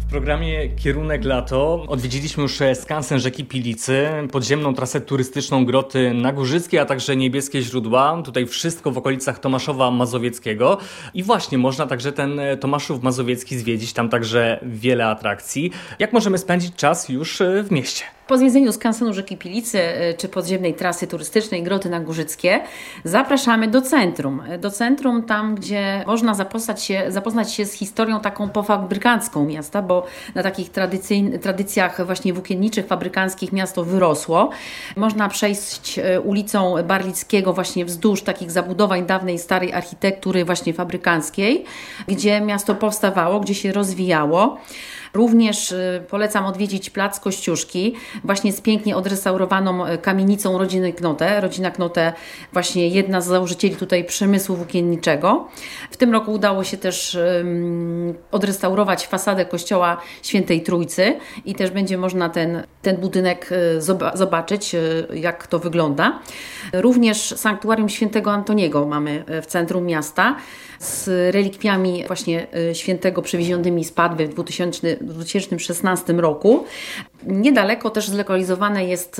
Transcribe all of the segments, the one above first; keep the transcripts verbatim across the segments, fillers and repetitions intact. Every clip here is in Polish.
W programie Kierunek Lato odwiedziliśmy już skansen rzeki Pilicy, podziemną trasę turystyczną Groty Nagórzyckie, a także Niebieskie Źródła. Tutaj wszystko w okolicach Tomaszowa Mazowieckiego. I właśnie można także ten Tomaszów Mazowiecki zwiedzić, tam także wiele atrakcji. Jak możemy spędzić czas już w mieście? Po zwiedzeniu skansenu rzeki Pilicy czy podziemnej trasy turystycznej Groty Nagórzyckie zapraszamy do centrum. Do centrum, tam gdzie można zapoznać się, zapoznać się z historią taką pofabrykancką miasta, bo na takich tradycyjn- tradycjach właśnie włókienniczych, fabrykanckich miasto wyrosło. Można przejść ulicą Barlickiego właśnie wzdłuż takich zabudowań dawnej, starej architektury właśnie fabrykanckiej, gdzie miasto powstawało, gdzie się rozwijało. Również polecam odwiedzić Plac Kościuszki, właśnie z pięknie odrestaurowaną kamienicą rodziny Knote. Rodzina Knote, właśnie jedna z założycieli tutaj przemysłu włókienniczego. W tym roku udało się też um, odrestaurować fasadę kościoła Świętej Trójcy i też będzie można ten, ten budynek zob- zobaczyć, jak to wygląda. Również sanktuarium Świętego Antoniego mamy w centrum miasta z relikwiami właśnie świętego przywiezionymi z Padwy w dwa tysiące szesnastym roku. Niedaleko też zlokalizowane jest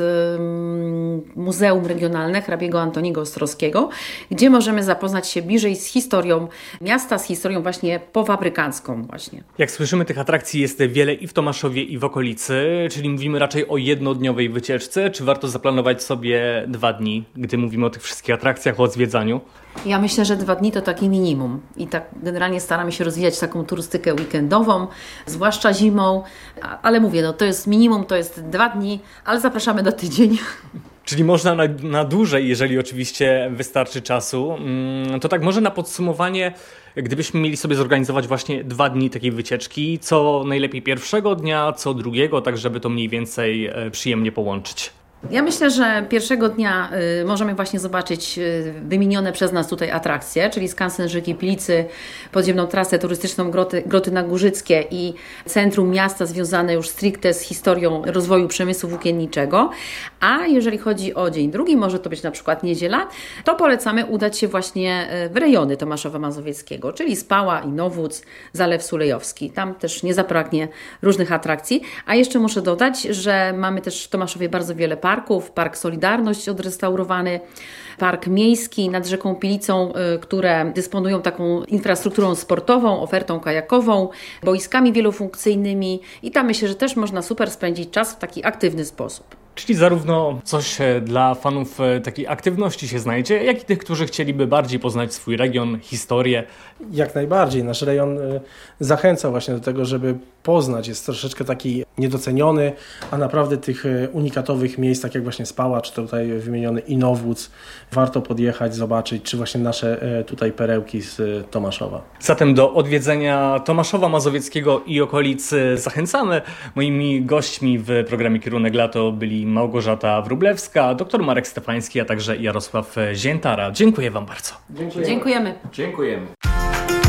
Muzeum Regionalne hrabiego Antoniego Ostrowskiego, gdzie możemy zapoznać się bliżej z historią miasta, z historią właśnie pofabrykancką właśnie. Jak słyszymy, tych atrakcji jest wiele i w Tomaszowie, i w okolicy, czyli mówimy raczej o jednodniowej wycieczce, czy warto zaplanować sobie dwa dni, gdy mówimy o tych wszystkich atrakcjach, o zwiedzaniu? Ja myślę, że dwa dni to takie minimum i tak generalnie staramy się rozwijać taką turystykę weekendową, zwłaszcza zimą, ale mówię, no to jest minimum, to jest dwa dni, ale zapraszamy na tydzień. Czyli można na, na dłużej, jeżeli oczywiście wystarczy czasu. To tak może na podsumowanie, gdybyśmy mieli sobie zorganizować właśnie dwa dni takiej wycieczki, co najlepiej pierwszego dnia, co drugiego, tak żeby to mniej więcej przyjemnie połączyć. Ja myślę, że pierwszego dnia y, możemy właśnie zobaczyć y, wymienione przez nas tutaj atrakcje, czyli skansen rzeki Pilicy, podziemną trasę turystyczną Groty, Groty Nagórzyckie i centrum miasta związane już stricte z historią rozwoju przemysłu włókienniczego. A jeżeli chodzi o dzień drugi, może to być na przykład niedziela, to polecamy udać się właśnie w rejony Tomaszowa Mazowieckiego, czyli Spała, Inowłódz, Zalew Sulejowski. Tam też nie zabraknie różnych atrakcji. A jeszcze muszę dodać, że mamy też w Tomaszowie bardzo wiele parków. Park Solidarność odrestaurowany, park miejski nad rzeką Pilicą, które dysponują taką infrastrukturą sportową, ofertą kajakową, boiskami wielofunkcyjnymi i tam myślę, że też można super spędzić czas w taki aktywny sposób. Czyli zarówno coś dla fanów takiej aktywności się znajdzie, jak i tych, którzy chcieliby bardziej poznać swój region, historię. Jak najbardziej. Nasz rejon zachęca właśnie do tego, żeby poznać. Jest troszeczkę taki niedoceniony, a naprawdę tych unikatowych miejsc, tak jak właśnie Spała, czy tutaj wymieniony Inowłódz, warto podjechać, zobaczyć, czy właśnie nasze tutaj perełki z Tomaszowa. Zatem do odwiedzenia Tomaszowa Mazowieckiego i okolicy zachęcamy. Moimi gośćmi w programie Kierunek Lato byli Małgorzata Wróblewska, dr Marek Stefański, a także Jarosław Ziętara. Dziękuję Wam bardzo. Dziękujemy. Dziękujemy. Dziękujemy.